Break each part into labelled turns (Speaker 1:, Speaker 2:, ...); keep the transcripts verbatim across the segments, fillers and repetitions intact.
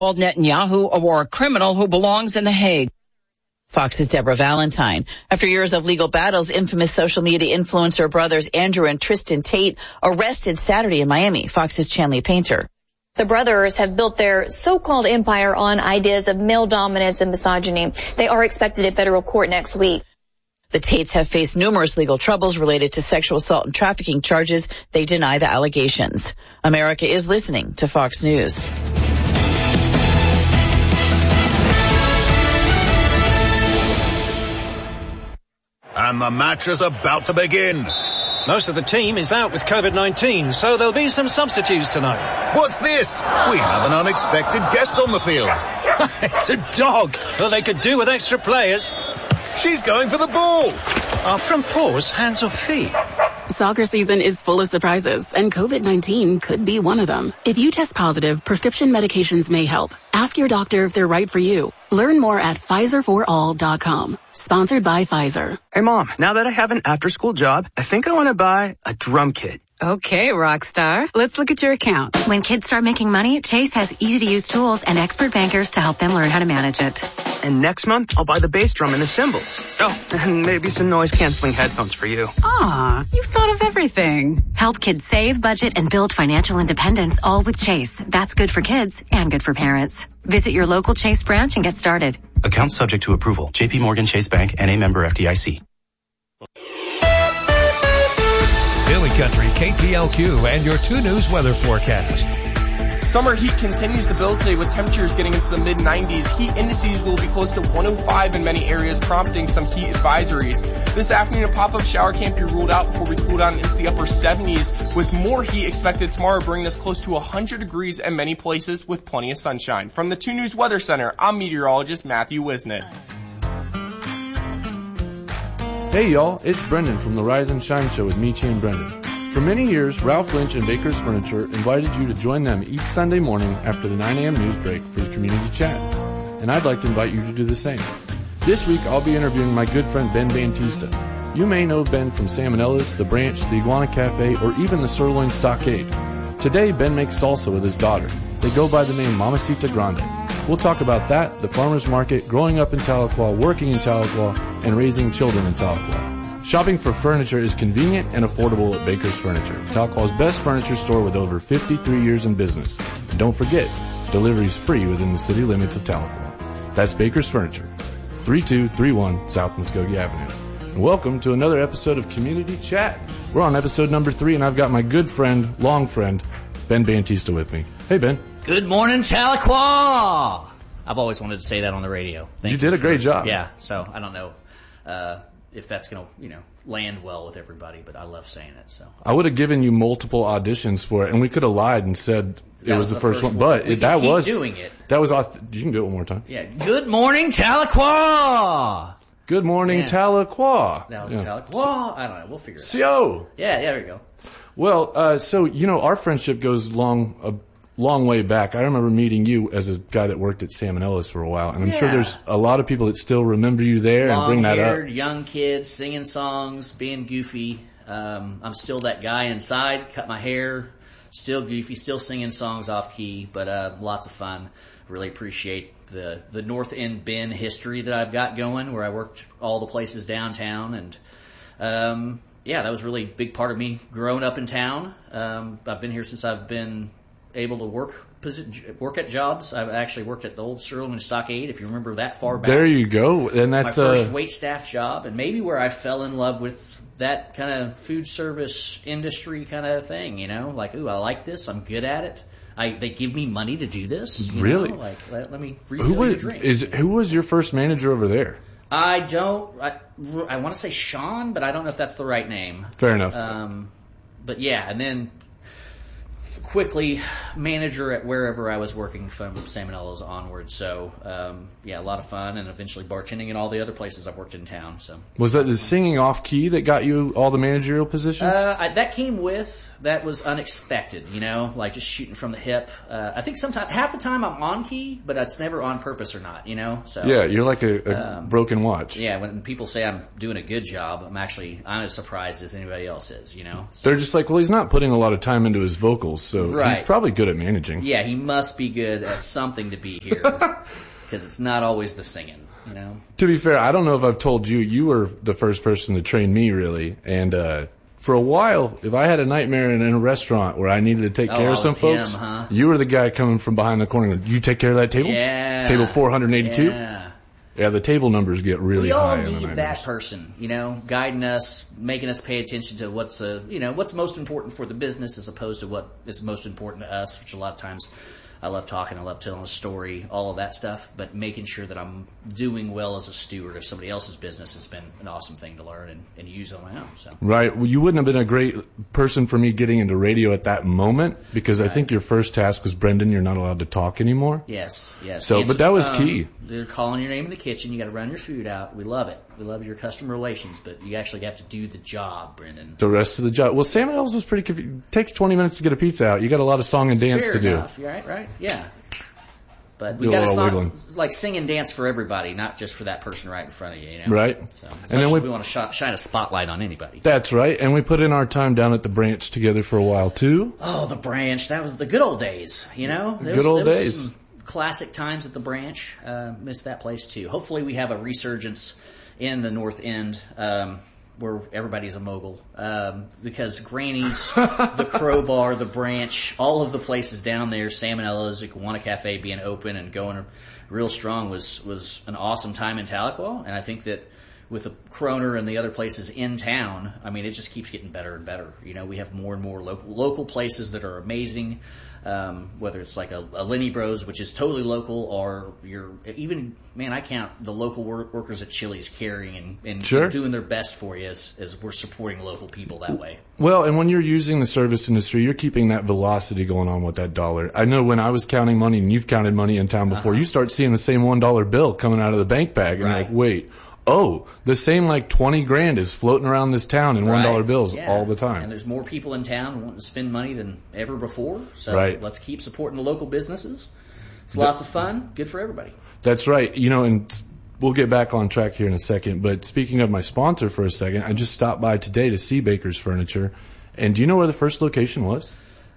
Speaker 1: called Netanyahu a war criminal who belongs in The Hague. Fox's Deborah Valentine. After years of legal battles, infamous social media influencer brothers Andrew and Tristan Tate arrested Saturday in Miami. Fox's Chanley Painter.
Speaker 2: The brothers have built their so-called empire on ideas of male dominance and misogyny. They are expected at federal court next week.
Speaker 1: The Tates have faced numerous legal troubles related to sexual assault and trafficking charges. They deny the allegations. America is listening to Fox News.
Speaker 3: And the match is about to begin.
Speaker 4: Most of the team is out with COVID nineteen, so there'll be some substitutes tonight.
Speaker 3: What's this? We have an unexpected guest on the field.
Speaker 4: It's a dog. Well, they could do with extra players.
Speaker 3: She's going for the ball.
Speaker 4: Are front paws hands or feet?
Speaker 5: Soccer season is full of surprises, and COVID nineteen could be one of them. If you test positive, prescription medications may help. Ask your doctor if they're right for you. Learn more at Pfizer for all dot com. Sponsored by Pfizer.
Speaker 6: Hey, Mom, now that I have an after-school job, I think I want to buy a drum kit.
Speaker 7: Okay, Rockstar. Let's look at your account.
Speaker 8: When kids start making money, Chase has easy-to-use tools and expert bankers to help them learn how to manage it.
Speaker 6: And next month, I'll buy the bass drum and the cymbals. Oh, and maybe some noise-canceling headphones for you.
Speaker 7: Aw, you've thought of everything.
Speaker 8: Help kids save, budget, and build financial independence, all with Chase. That's good for kids and good for parents. Visit your local Chase branch and get started.
Speaker 9: Account subject to approval. J P Morgan Chase Bank and a member F D I C.
Speaker 10: Daily Country, K P L Q, and your two News weather forecast.
Speaker 11: Summer heat continues to build today with temperatures getting into the mid nineties. Heat indices will be close to one oh five in many areas, prompting some heat advisories. This afternoon, a pop-up shower can't be ruled out before we cool down into the upper seventies, with more heat expected tomorrow, bringing us close to one hundred degrees in many places with plenty of sunshine. From the two News Weather Center, I'm meteorologist Matthew Wisnett.
Speaker 12: Hey y'all, it's Brendan from the Rise and Shine Show with Michi and Brendan. For many years, Ralph Lynch and Baker's Furniture invited you to join them each Sunday morning after the nine a.m. news break for the community chat. And I'd like to invite you to do the same. This week, I'll be interviewing my good friend Ben Bantista. You may know Ben from Salmonella's, The Branch, the Iguana Cafe, or even the Sirloin Stockade. Today, Ben makes salsa with his daughter. They go by the name Mamacita Grande. We'll talk about that, the farmer's market, growing up in Tahlequah, working in Tahlequah, and raising children in Tahlequah. Shopping for furniture is convenient and affordable at Baker's Furniture, Tahlequah's best furniture store with over fifty-three years in business. And don't forget, delivery is free within the city limits of Tahlequah. That's Baker's Furniture, thirty-two thirty-one South Muskogee Avenue. And welcome to another episode of Community Chat. We're on episode number three, and I've got my good friend, long friend, Ben Bantista with me. Hey, Ben.
Speaker 13: Good morning, Tahlequah! I've always wanted to say that on the radio. Thank
Speaker 12: you did a great job.
Speaker 13: Yeah, so I don't know uh, if that's going to, you know, land well with everybody, but I love saying it. So
Speaker 12: I would have given you multiple auditions for it, and we could have lied and said it was, was the first, first one, one. But
Speaker 13: we
Speaker 12: it, that
Speaker 13: keep
Speaker 12: was
Speaker 13: doing it.
Speaker 12: That was you can do it one more time.
Speaker 13: Yeah. Good morning, Tahlequah.
Speaker 12: Good morning, yeah. Tahlequah.
Speaker 13: No, yeah. Tahlequah. I don't know. We'll figure it out.
Speaker 12: C O
Speaker 13: Yeah, yeah, there you go.
Speaker 12: Well, uh, so you know, our friendship goes long. Uh, long way back. I remember meeting you as a guy that worked at Salmonella's for a while, and I'm
Speaker 13: yeah.
Speaker 12: sure there's a lot of people that still remember you there and bring that up.
Speaker 13: Long-haired, young kids, singing songs, being goofy. Um, I'm still that guy inside, cut my hair, still goofy, still singing songs off key, but uh, lots of fun. Really appreciate the, the North End Ben history that I've got going, where I worked all the places downtown, and um, yeah, that was really a big part of me growing up in town. Um, I've been here since I've been able to work work at jobs. I've actually worked at the old Sirloin Stockade, if you remember that far back.
Speaker 12: There you go. And that's
Speaker 13: my first
Speaker 12: uh...
Speaker 13: wait staff job, and maybe where I fell in love with that kind of food service industry kind of thing, you know, like, ooh, I like this, I'm good at it. I, they give me money to do this. You
Speaker 12: really?
Speaker 13: know? Like, let, let me refill
Speaker 12: who was,
Speaker 13: your drinks.
Speaker 12: Is, who was your first manager over there?
Speaker 13: I don't, I, I want to say Sean, but I don't know if that's the right name.
Speaker 12: Fair enough.
Speaker 13: Um, but yeah, and then quickly manager at wherever I was working from Salmonella's onward. So, um, yeah, a lot of fun, and eventually bartending in all the other places I've worked in town. So,
Speaker 12: was that the singing off key that got you all the managerial positions?
Speaker 13: Uh, I, that came with, that was unexpected, you know, like just shooting from the hip. Uh, I think sometimes, half the time I'm on key, but it's never on purpose or not, you know? So
Speaker 12: yeah, you're like a, a um, broken watch.
Speaker 13: Yeah, when people say I'm doing a good job, I'm actually, I'm as surprised as anybody else is, you know? So,
Speaker 12: they're just like, well, he's not putting a lot of time into his vocals. so
Speaker 13: right.
Speaker 12: he's probably good at managing.
Speaker 13: Yeah, he must be good at something to be here, because it's not always the singing, you know.
Speaker 12: To be fair, I don't know if I've told you, you were the first person to train me, really, and uh for a while, if I had a nightmare in a restaurant where I needed to take
Speaker 13: oh,
Speaker 12: care
Speaker 13: I
Speaker 12: of some
Speaker 13: was
Speaker 12: folks,
Speaker 13: him, huh?
Speaker 12: you were the guy coming from behind the corner. You take care of that table?
Speaker 13: Yeah.
Speaker 12: Table four hundred eighty-two?
Speaker 13: Yeah.
Speaker 12: Yeah, the table numbers get really
Speaker 13: we all
Speaker 12: high.
Speaker 13: need
Speaker 12: in the
Speaker 13: that person, you know, guiding us, making us pay attention to what's, uh, you know, what's most important for the business as opposed to what is most important to us, which a lot of times I love talking, I love telling a story, all of that stuff, but making sure that I'm doing well as a steward of somebody else's business has been an awesome thing to learn and, and use on my own. So.
Speaker 12: Right. Well, you wouldn't have been a great person for me getting into radio at that moment, because right. I think your first task was, Brendan, you're not allowed to talk anymore.
Speaker 13: Yes, yes.
Speaker 12: So,
Speaker 13: Answer
Speaker 12: but that was
Speaker 13: phone.
Speaker 12: key.
Speaker 13: They're calling your name in the kitchen. You got to run your food out. We love it. We love your customer relations, but you actually have to do the job, Brendan.
Speaker 12: The rest of the job. Well, Sam and L's was pretty confusing. It takes twenty minutes to get a pizza out. You got a lot of song and dance
Speaker 13: Fair
Speaker 12: to do.
Speaker 13: enough. Right, right, yeah. But we
Speaker 12: Do a
Speaker 13: got a
Speaker 12: little
Speaker 13: song,
Speaker 12: wiggling.
Speaker 13: like sing and dance for everybody, not just for that person right in front of you. You know?
Speaker 12: Right.
Speaker 13: So, as
Speaker 12: and then we,
Speaker 13: we want to sh- shine a spotlight on anybody.
Speaker 12: That's right. And we put in our time down at the Branch together for a while too.
Speaker 13: Oh, the Branch. That was the good old days. You know, there
Speaker 12: good
Speaker 13: was,
Speaker 12: old
Speaker 13: there
Speaker 12: days.
Speaker 13: Was some classic times at the Branch. Uh, missed that place too. Hopefully, we have a resurgence in the North End. Um, where everybody's a mogul, um, because Granny's, the Crowbar, the Branch, all of the places down there, Salmonella's, Kiwanis Cafe being open and going real strong was was an awesome time in Tahlequah, and I think that with the Kroner and the other places in town, I mean, it just keeps getting better and better. You know, we have more and more local local places that are amazing. Um, whether it's like a, a Lenny Bros, which is totally local, or you're even, man, I count the local work, workers at Chili's carrying and, and
Speaker 12: sure.
Speaker 13: doing their best for you as, as we're supporting local people that way.
Speaker 12: Well, and when you're using the service industry, you're keeping that velocity going on with that dollar. I know when I was counting money, and you've counted money in town before, uh-huh. you start seeing the same one dollar bill coming out of the bank bag, and
Speaker 13: right.
Speaker 12: you're like, wait. Oh, the same like twenty grand is floating around this town in one dollar
Speaker 13: right.
Speaker 12: bills
Speaker 13: yeah.
Speaker 12: all the time.
Speaker 13: And there's more people in town wanting to spend money than ever before. So
Speaker 12: right.
Speaker 13: let's keep supporting the local businesses. It's lots of fun. Good for everybody.
Speaker 12: That's right. You know, and we'll get back on track here in a second. But speaking of my sponsor for a second, I just stopped by today to see Baker's Furniture. And do you know where the first location was?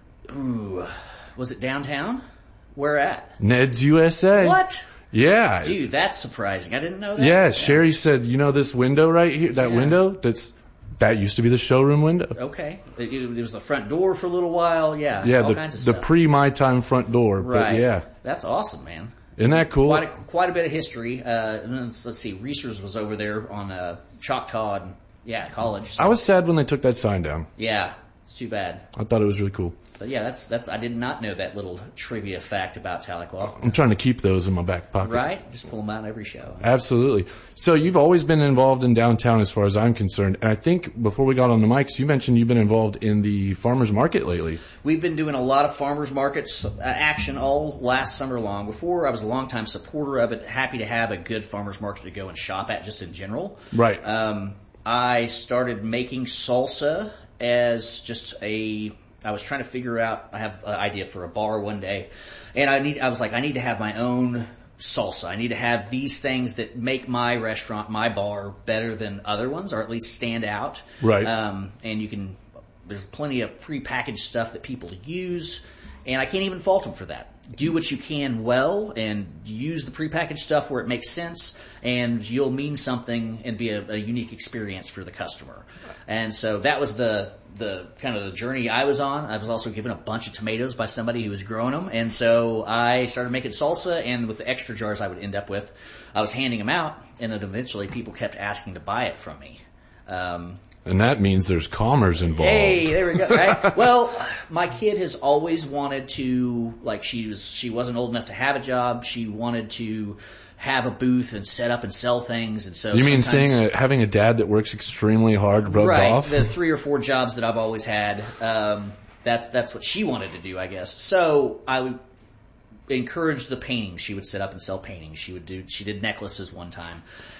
Speaker 13: Ooh, was it downtown? Where at?
Speaker 12: Ned's U S A.
Speaker 13: What?
Speaker 12: Yeah.
Speaker 13: Dude, that's surprising. I didn't know that.
Speaker 12: Yeah, yeah. Sherry said, you know this window right here, that
Speaker 13: yeah.
Speaker 12: window, that's that used to be the showroom window.
Speaker 13: Okay. It, it was the front door for a little while. Yeah.
Speaker 12: Yeah,
Speaker 13: all
Speaker 12: the,
Speaker 13: kinds of
Speaker 12: the
Speaker 13: stuff.
Speaker 12: pre-my time front door.
Speaker 13: Right.
Speaker 12: But yeah.
Speaker 13: That's awesome, man.
Speaker 12: Isn't that cool?
Speaker 13: Quite a, quite a bit of history. Uh, let's, let's see. Reese's was over there on uh, Choctaw and, yeah, college. So.
Speaker 12: I was sad when they took that sign down.
Speaker 13: Yeah. It's too bad.
Speaker 12: I thought it was really cool.
Speaker 13: But yeah, that's that's. I did not know that little trivia fact about Tahlequah.
Speaker 12: I'm trying to keep those in my back pocket.
Speaker 13: Right, just pull them out every show.
Speaker 12: Absolutely. So you've always been involved in downtown, as far as I'm concerned. And I think before we got on the mics, you mentioned you've been involved in the farmers market lately.
Speaker 13: We've been doing a lot of farmers markets uh, action all last summer long. Before, I was a longtime supporter of it. Happy to have a good farmers market to go and shop at, just in general.
Speaker 12: Right.
Speaker 13: Um, I started making salsa as just a. I was trying to figure out, I have an idea for a bar one day, and I need, I was like, I need to have my own salsa. I need to have these things that make my restaurant, my bar, better than other ones, or at least stand out.
Speaker 12: Right.
Speaker 13: Um, and you can, there's plenty of prepackaged stuff that people use, and I can't even fault them for that. Do what you can well, and use the prepackaged stuff where it makes sense, and you'll mean something and be a, a unique experience for the customer. And so that was the the kind of the journey I was on. I was also given a bunch of tomatoes by somebody who was growing them, and so I started making salsa, and with the extra jars I would end up with, I was handing them out, and then eventually people kept asking to buy it from me. Um,
Speaker 12: and that means there's commerce involved.
Speaker 13: Hey, there we go. Right? Well, my kid has always wanted to, like, she was, she wasn't old enough to have a job. She wanted to have a booth and set up and sell things, and so
Speaker 12: you mean saying a, having a dad that works extremely hard rubbed
Speaker 13: right,
Speaker 12: off?
Speaker 13: The three or four jobs that I've always had, um, that's that's what she wanted to do, I guess. So I would encourage the painting. She would set up and sell paintings. She would do. She did necklaces one time.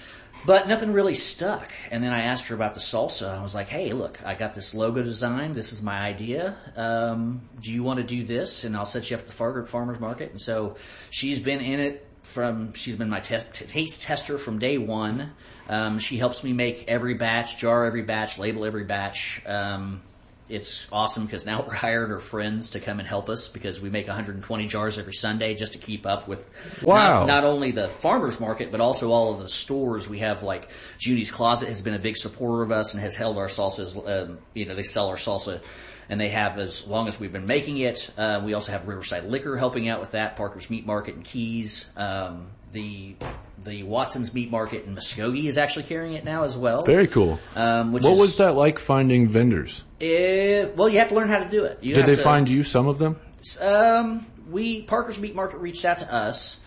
Speaker 13: But nothing really stuck. And then I asked her about the salsa. I was like, hey, look, I got this logo design. This is my idea. Um, do you want to do this? And I'll set you up at the Fargo Farmers Market. And so she's been in it from, she's been my test, taste tester from day one. Um, she helps me make every batch, jar every batch, label every batch. Um, it's awesome because now we're hiring our friends to come and help us because we make one hundred twenty jars every Sunday just to keep up with
Speaker 12: wow.
Speaker 13: not, not only the farmers market but also all of the stores. We have like Judy's Closet has been a big supporter of us and has held our salsas. Um, you know, they sell our salsa. And they have as long as we've been making it. Uh, we also have Riverside Liquor helping out with that, Parker's Meat Market in Keys. Um, the the Watson's Meat Market in Muskogee is actually carrying it now as well.
Speaker 12: Very cool.
Speaker 13: Um, which
Speaker 12: what
Speaker 13: is,
Speaker 12: was that like finding vendors?
Speaker 13: It, well, you have to learn how to do it. You
Speaker 12: Did
Speaker 13: have
Speaker 12: they
Speaker 13: to,
Speaker 12: find you, some of them?
Speaker 13: Um, we Parker's Meat Market reached out to us.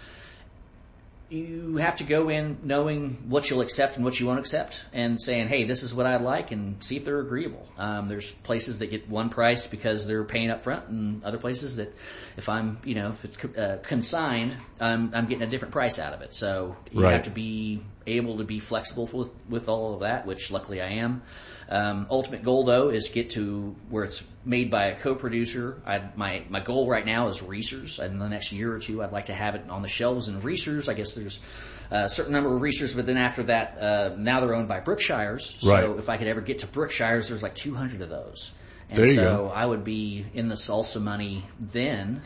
Speaker 13: You have to go in knowing what you'll accept and what you won't accept and saying, hey, this is what I'd like, and see if they're agreeable. Um, there's places that get one price because they're paying up front, and other places that if I'm, you know, if it's uh, consigned, I'm, I'm getting a different price out of it. So you
Speaker 12: right.
Speaker 13: have to be able to be flexible with, with all of that, which luckily I am. Um, ultimate goal, though, is get to where it's made by a co-producer. I, my my goal right now is Reese's. In the next year or two, I'd like to have it on the shelves in Reese's. I guess there's a certain number of Reese's, but then after that, uh, now they're owned by Brookshire's. So
Speaker 12: right.
Speaker 13: if I could ever get to Brookshire's, there's like two hundred of those. And
Speaker 12: there you
Speaker 13: so
Speaker 12: go.
Speaker 13: I would be in the salsa money then.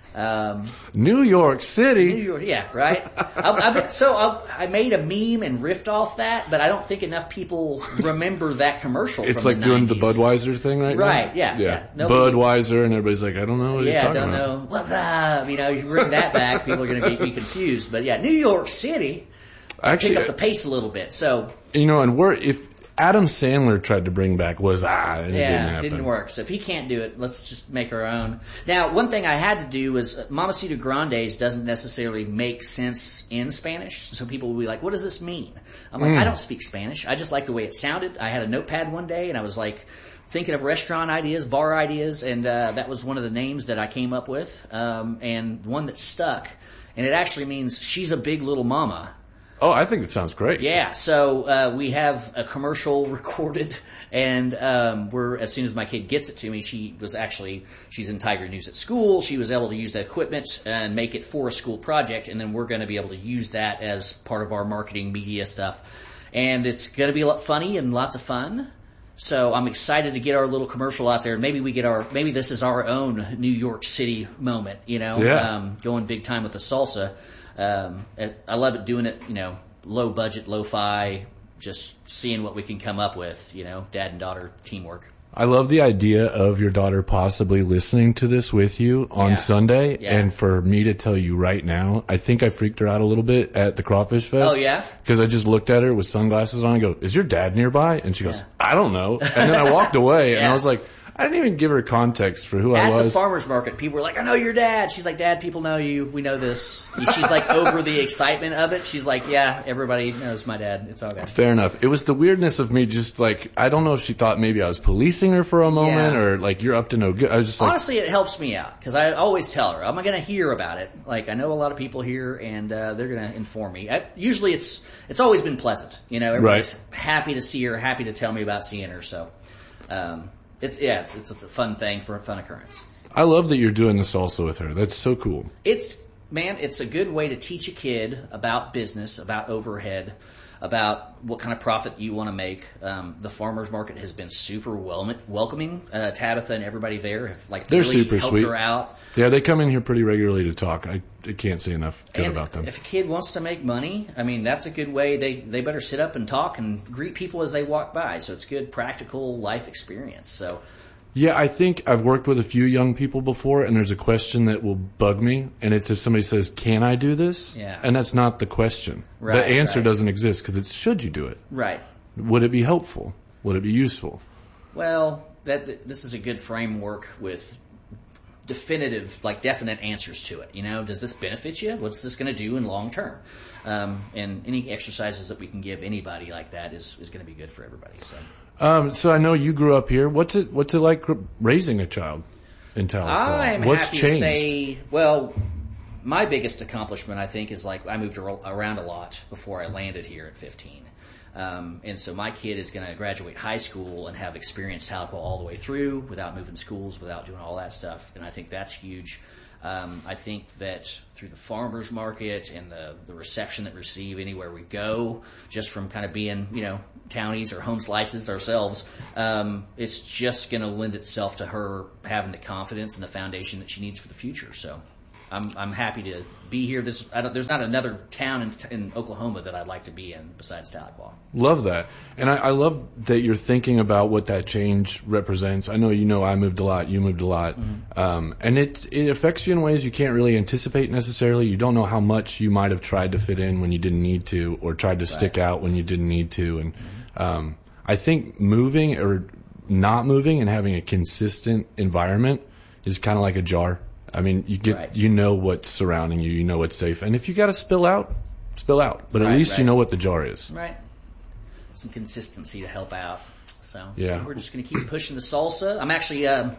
Speaker 13: Um,
Speaker 12: New York City.
Speaker 13: New York, yeah, right. I, I bet, so I, I made a meme and riffed off that, but I don't think enough people remember that commercial.
Speaker 12: It's
Speaker 13: from
Speaker 12: like
Speaker 13: the
Speaker 12: doing
Speaker 13: nineties.
Speaker 12: the Budweiser thing right,
Speaker 13: right
Speaker 12: now?
Speaker 13: Yeah, yeah.
Speaker 12: yeah. Budweiser, and everybody's like, I don't know what
Speaker 13: yeah,
Speaker 12: he's talking
Speaker 13: don't
Speaker 12: about.
Speaker 13: know. What's up? You know, you bring that back, people are going to be confused. But yeah, New York City.
Speaker 12: Actually,
Speaker 13: pick up the pace a little bit. So
Speaker 12: you know, and we're if. Adam Sandler tried to bring back was ah, and it
Speaker 13: yeah,
Speaker 12: didn't happen.
Speaker 13: didn't work. So if he can't do it, let's just make our own. Now, one thing I had to do was Mamacita Grandes doesn't necessarily make sense in Spanish. So people will be like, what does this mean? I'm like,
Speaker 12: Mm.
Speaker 13: I don't speak Spanish. I just like the way it sounded. I had a notepad one day and I was like thinking of restaurant ideas, bar ideas, and uh, that was one of the names that I came up with, um, and one that stuck. And it actually means she's a big little mama.
Speaker 12: Oh, I think it sounds great.
Speaker 13: Yeah, so uh, we have a commercial recorded, and um, we're as soon as my kid gets it to me, she was actually she's in Tiger News at school. She was able to use the equipment and make it for a school project, and then we're going to be able to use that as part of our marketing media stuff. And it's going to be a lot funny and lots of fun. So I'm excited to get our little commercial out there. Maybe we get our maybe this is our own New York City moment, you know,
Speaker 12: yeah.
Speaker 13: um, going big time with the salsa. Um, I love it doing it, you know, low budget, lo-fi, just seeing what we can come up with, you know, dad and daughter teamwork.
Speaker 12: I love the idea of your daughter possibly listening to this with you on
Speaker 13: yeah.
Speaker 12: Sunday.
Speaker 13: Yeah.
Speaker 12: And for me to tell you right now, I think I freaked her out a little bit at the Crawfish Fest.
Speaker 13: Oh, yeah?
Speaker 12: Because I just looked at her with sunglasses on and go, is your dad nearby? And she goes, yeah. I don't know. And then I walked away yeah. and I was like, I didn't even give her context for who
Speaker 13: At
Speaker 12: I was.
Speaker 13: At the farmer's market, people were like, I know your dad. She's like, Dad, people know you. We know this. She's like over the excitement of it. She's like, yeah, everybody knows my dad. It's all good.
Speaker 12: Fair enough. It was the weirdness of me just like, I don't know if she thought maybe I was policing her for a moment yeah. or like, you're up to no good. I was just like.
Speaker 13: Honestly, it helps me out because I always tell her, I'm going to hear about it. Like, I know a lot of people here and uh, they're going to inform me. I, usually it's it's always been pleasant. You know, everybody's
Speaker 12: right.
Speaker 13: happy to see her, happy to tell me about seeing her. So, um, It's yeah, it's, it's it's a fun thing for a fun occurrence.
Speaker 12: I love that you're doing the salsa with her. That's so cool.
Speaker 13: It's man, it's a good way to teach a kid about business, about overhead, about what kind of profit you want to make. Um, the farmers market has been super wel- welcoming. Uh, Tabitha and everybody there have like
Speaker 12: They're
Speaker 13: really
Speaker 12: super
Speaker 13: helped
Speaker 12: sweet.
Speaker 13: her out.
Speaker 12: Yeah, they come in here pretty regularly to talk. I, I can't say enough good
Speaker 13: and
Speaker 12: about them.
Speaker 13: If a kid wants to make money, I mean, that's a good way. They they better sit up and talk and greet people as they walk by. So it's good practical life experience. So.
Speaker 12: Yeah, I think I've worked with a few young people before, and there's a question that will bug me, and it's if somebody says, can I do this?
Speaker 13: Yeah.
Speaker 12: And that's not the question.
Speaker 13: Right,
Speaker 12: the answer
Speaker 13: right.
Speaker 12: doesn't exist because it's should you do it?
Speaker 13: Right.
Speaker 12: Would it be helpful? Would it be useful?
Speaker 13: Well, that this is a good framework with definitive, like definite answers to it. You know, does this benefit you? What's this going to do in long term? Um, and any exercises that we can give anybody like that is, is going to be good for everybody. So.
Speaker 12: Um, so I know you grew up here. What's it What's it like raising a child in Tahlequah?
Speaker 13: I'm
Speaker 12: What's
Speaker 13: happy
Speaker 12: changed?
Speaker 13: to say, well, my biggest accomplishment, I think, is like I moved around a lot before I landed here at fifteen. Um, and so my kid is going to graduate high school and have experienced Tahlequah all the way through without moving schools, without doing all that stuff. And I think that's huge. Um, I think that through the farmers market and the, the reception that we receive anywhere we go, just from kind of being, you know, townies or home slices ourselves, um, it's just going to lend itself to her having the confidence and the foundation that she needs for the future. So I'm I'm happy to be here. This I don't, there's not another town in, in Oklahoma that I'd like to be in besides Tahlequah.
Speaker 12: Love that, and I, I love that you're thinking about what that change represents. I know you know I moved a lot, you moved a lot, mm-hmm. um, and it it affects you in ways you can't really anticipate necessarily. You don't know how much you might have tried to fit in when you didn't need to, or tried to right. stick out when you didn't need to. And mm-hmm. um, I think moving or not moving and having a consistent environment is kind of like a jar. I mean, you get, right. you know what's surrounding you, you know what's safe. And if you got to spill out, spill out. But at
Speaker 13: right,
Speaker 12: least
Speaker 13: right.
Speaker 12: you know what the jar is.
Speaker 13: Right. Some consistency to help out. So
Speaker 12: yeah.
Speaker 13: we're just going to keep pushing the salsa. I'm actually, um,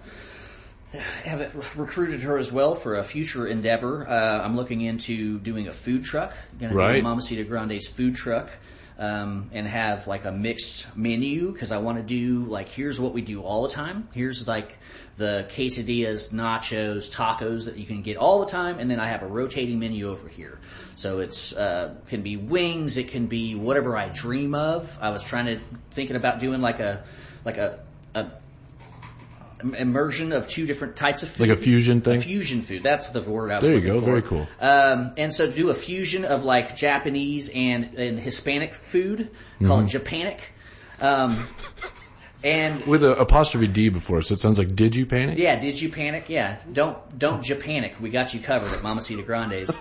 Speaker 13: have recruited her as well for a future endeavor. Uh, I'm looking into doing a food truck. Going
Speaker 12: right.
Speaker 13: to do Mamacita Grande's food truck. Um, and have like a mixed menu because I want to do like, here's what we do all the time. Here's like the quesadillas, nachos, tacos that you can get all the time. And then I have a rotating menu over here. So it's, uh, can be wings. It can be whatever I dream of. I was trying to, thinking about doing like a, like a, a, immersion of two different types of food.
Speaker 12: Like a fusion thing?
Speaker 13: A fusion food. That's the word I was
Speaker 12: there
Speaker 13: looking
Speaker 12: you go.
Speaker 13: for.
Speaker 12: Very cool.
Speaker 13: Um, and so to do a fusion of like Japanese and, and Hispanic food, mm-hmm. call it Japanic. Um, and
Speaker 12: with an apostrophe D before, so it sounds like did you panic?
Speaker 13: Yeah, did you panic? Yeah. Don't don't Japanic. We got you covered at Mamacita Grande's.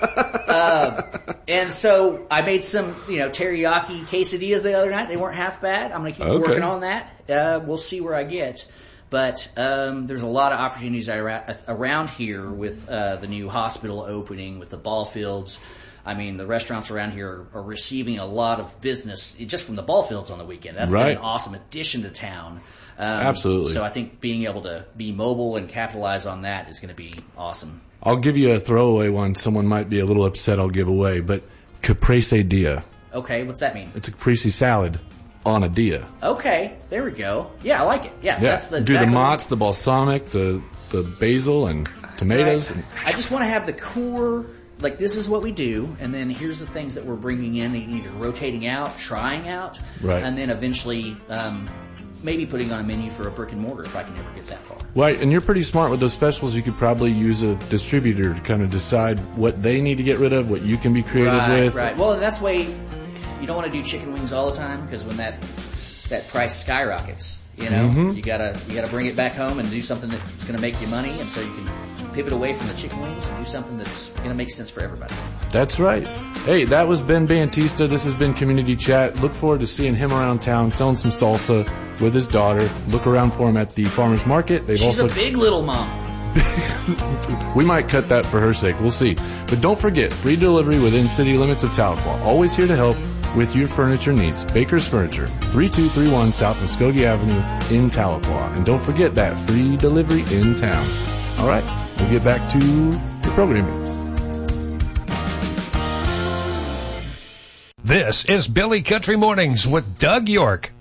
Speaker 13: uh, and so I made some, you know, teriyaki quesadillas the other night. They weren't half bad. I'm going to keep
Speaker 12: okay.
Speaker 13: working on that. Uh, we'll see where I get. But um, there's a lot of opportunities around here with uh, the new hospital opening, with the ball fields. I mean, the restaurants around here are, are receiving a lot of business just from the ball fields on the weekend. That's
Speaker 12: right.
Speaker 13: been an awesome addition to town. Um,
Speaker 12: Absolutely.
Speaker 13: So I think being able to be mobile and capitalize on that is going to be awesome.
Speaker 12: I'll give you a throwaway one. Someone might be a little upset I'll give away, but caprese dia.
Speaker 13: Okay, what's that mean?
Speaker 12: It's a caprese salad. On a dia.
Speaker 13: Okay, there we go. Yeah, I like it. Yeah,
Speaker 12: yeah.
Speaker 13: that's the
Speaker 12: do
Speaker 13: exactly
Speaker 12: the mozz, the balsamic, the the basil and tomatoes.
Speaker 13: Right.
Speaker 12: And
Speaker 13: I just want to have the core. Like this is what we do, and then here's the things that we're bringing in, either rotating out, trying out,
Speaker 12: right.
Speaker 13: and then eventually um, maybe putting on a menu for a brick and mortar if I can ever get that far.
Speaker 12: Right, and you're pretty smart with those specials. You could probably use a distributor to kind of decide what they need to get rid of, what you can be creative
Speaker 13: right,
Speaker 12: with.
Speaker 13: Right. Well, that's way. You don't want to do chicken wings all the time because when that that price skyrockets, you know,
Speaker 12: mm-hmm.
Speaker 13: you gotta you gotta bring it back home and do something that's going to make you money, and so you can pivot away from the chicken wings and do something that's going to make sense for everybody.
Speaker 12: That's right. Hey, that was Ben Bantista. This has been Community Chat. Look forward to seeing him around town selling some salsa with his daughter. Look around for him at the farmers market. They've
Speaker 13: She's
Speaker 12: also
Speaker 13: a big little mom.
Speaker 12: We might cut that for her sake. We'll see. But don't forget, free delivery within city limits of Tahlequah. Always here to help with your furniture needs. Baker's Furniture, thirty-two thirty-one South Muskogee Avenue in Tahlequah. And don't forget that free delivery in town. All right, we'll get back to your programming.
Speaker 10: This is Billy Country Mornings with Doug York.